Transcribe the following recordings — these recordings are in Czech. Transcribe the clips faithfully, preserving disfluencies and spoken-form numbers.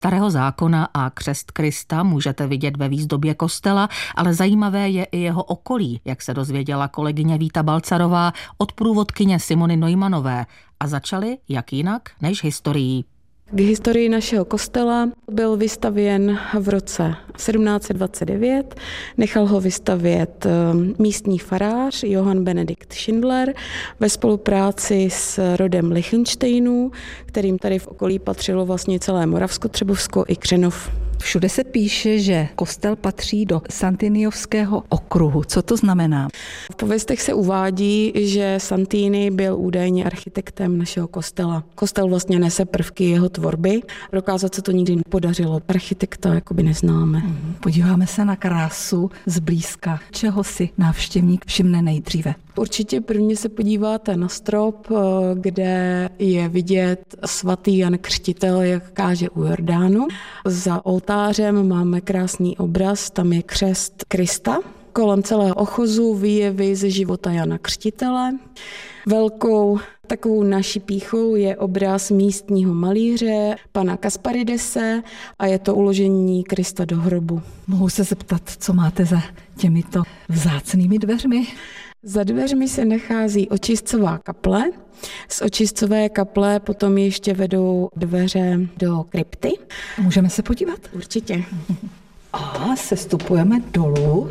Starého zákona a křest Krista můžete vidět ve výzdobě kostela, ale zajímavé je i jeho okolí, jak se dozvěděla kolegyně Víta Balcarová od průvodkyně Simony Neumanové. A začali jak jinak než historií. K historii našeho kostela byl vystavěn v roce sedmnáct set dvacet devět. Nechal ho vystavět místní farář Johann Benedikt Schindler ve spolupráci s rodem Lichtenštejnů, kterým tady v okolí patřilo vlastně celé Moravsko-Třebovsko i Křenov. Všude se píše, že kostel patří do Santiniovského okruhu. Co to znamená? V pověstech se uvádí, že Santini byl údajně architektem našeho kostela. Kostel vlastně nese prvky jeho tvorby. Prokázat se to nikdy nepodařilo. Architekta jakoby neznáme. Podíváme se na krásu zblízka. Čeho si návštěvník všimne nejdříve? Určitě prvně se podíváte na strop, kde je vidět svatý Jan Křtitel, jak káže u Jordánu. Za oltářem máme krásný obraz, tam je křest Krista. Kolem celého ochozu výjevy ze života Jana Křtitele. Velkou takovou naší pýchou je obraz místního malíře, pana Kasparidese, a je to uložení Krista do hrobu. Mohu se zeptat, co máte za těmito vzácnými dveřmi? Za dveřmi se nachází očistcová kaple. Z očistcové kaple potom ještě vedou dveře do krypty. Můžeme se podívat? Určitě. A sestupujeme dolů.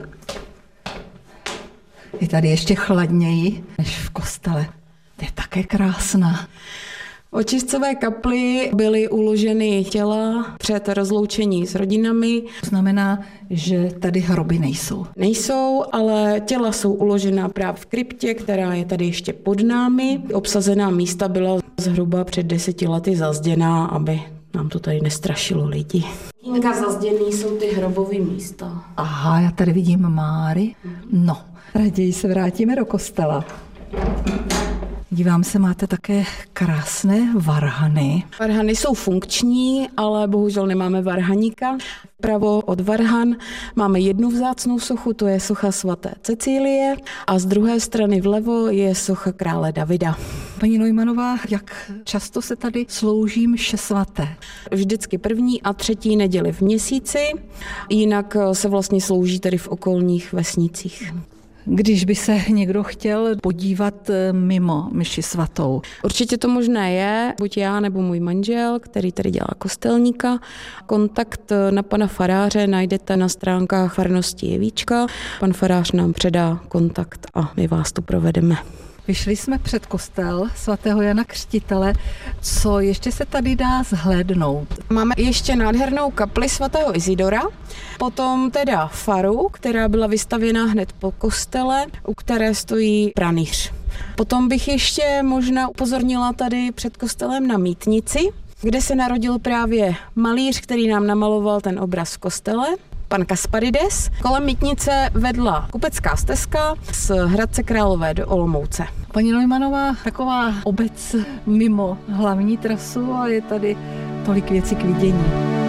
Je tady ještě chladněji než v kostele. To je také krásná. V očistcové kapli byly uloženy těla před rozloučení s rodinami. To znamená, že tady hroby nejsou. Nejsou, ale těla jsou uložená právě v kryptě, která je tady ještě pod námi. Obsazená místa byla zhruba před deseti lety zazděná, aby nám to tady nestrašilo lidi. Hinka zazděný jsou ty hrobové místa. Aha, já tady vidím Máry. No, raději se vrátíme do kostela. Dívám se, máte také krásné varhany. Varhany jsou funkční, ale bohužel nemáme varhaníka. Vpravo od varhan máme jednu vzácnou sochu, to je socha svaté Cecílie, a z druhé strany vlevo je socha krále Davida. Paní Neumannová, jak často se tady slouží mše svaté? Vždycky první a třetí neděli v měsíci, jinak se vlastně slouží tady v okolních vesnicích. Když by se někdo chtěl podívat mimo mši svatou? Určitě to možné je, buď já nebo můj manžel, který tady dělá kostelníka. Kontakt na pana faráře najdete na stránkách farnosti Jevíčka. Pan farář nám předá kontakt a my vás tu provedeme. Vyšli jsme před kostel svatého Jana Křtitele. Co ještě se tady dá zhlédnout? Máme ještě nádhernou kapli svatého Izidora, potom teda faru, která byla vystavěna hned po kostele, u které stojí pranýř. Potom bych ještě možná upozornila tady před kostelem na mýtnici, kde se narodil právě malíř, který nám namaloval ten obraz v kostele, pan Kasparides. Kolem mýtnice vedla kupecká stezka z Hradce Králové do Olomouce. Paní Neumannová, taková obec mimo hlavní trasu a je tady tolik věcí k vidění.